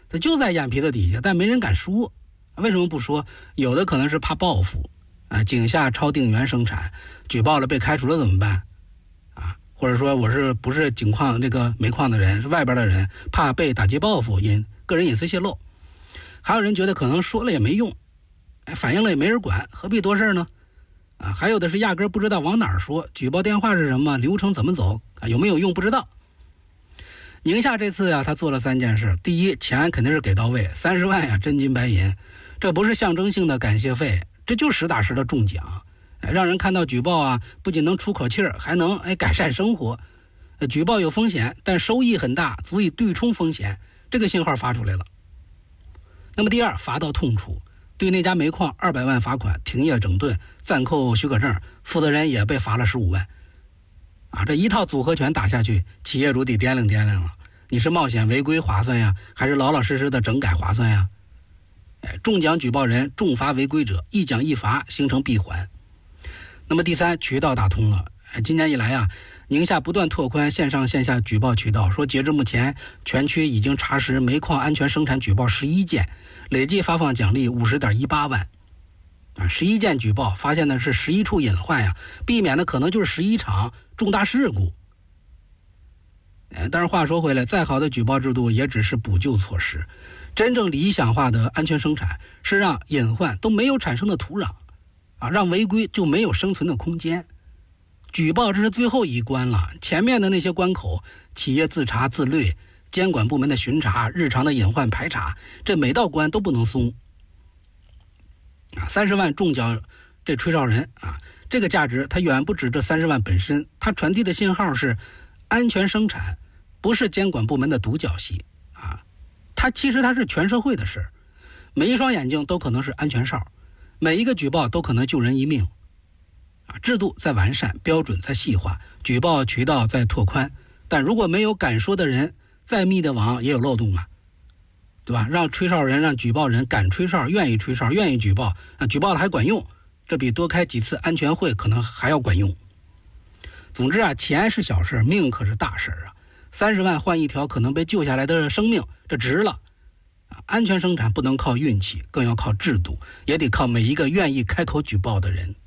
他就在眼皮子底下，但没人敢说。为什么不说？有的可能是怕报复啊，井下超定员生产，举报了被开除了怎么办啊？或者说我不是井矿这个煤矿的人，是外边的人，怕被打击报复，个人隐私泄露。还有人觉得可能说了也没用，反映了也没人管，何必多事呢？啊，还有的是压根不知道往哪儿说，举报电话是什么，流程怎么走啊，有没有用不知道。宁夏这次他做了3件事。第一，钱肯定是给到位，30万呀，真金白银，这不是象征性的感谢费，这就实打实的中奖，让人看到举报不仅能出口气儿，还能改善生活。举报有风险，但收益很大，足以对冲风险，这个信号发出来了。那么第二，罚到痛处，对那家煤矿200万罚款，停业整顿，暂扣许可证，负责人也被罚了15万。这一套组合拳打下去，企业主得掂量掂量了，你是冒险违规划算呀，还是老老实实的整改划算呀？重奖举报人，重罚违规者，一奖一罚，形成闭环。那么第三，渠道打通了。今年以来宁夏不断拓宽线上线下举报渠道，说截至目前，全区已经查实煤矿安全生产举报11件，累计发放奖励50.18万。11件举报发现的是11处隐患呀，避免的可能就是11场重大事故。但是话说回来，再好的举报制度也只是补救措施，真正理想化的安全生产是让隐患都没有产生的土壤让违规就没有生存的空间。举报这是最后一关了，前面的那些关口，企业自查自律，监管部门的巡查，日常的隐患排查，这每道关都不能松。30万中奖这吹哨人这个价值它远不止这30万本身，它传递的信号是安全生产不是监管部门的独角戏它其实是全社会的事，每一双眼睛都可能是安全哨，每一个举报都可能救人一命制度在完善，标准在细化，举报渠道在拓宽，但如果没有敢说的人，再密的网也有漏洞对吧？让吹哨人，让举报人敢吹哨，愿意吹哨，愿意举报举报了还管用，这比多开几次安全会可能还要管用。总之钱是小事，命可是大事30万换一条可能被救下来的生命，这值了。安全生产不能靠运气，更要靠制度，也得靠每一个愿意开口举报的人。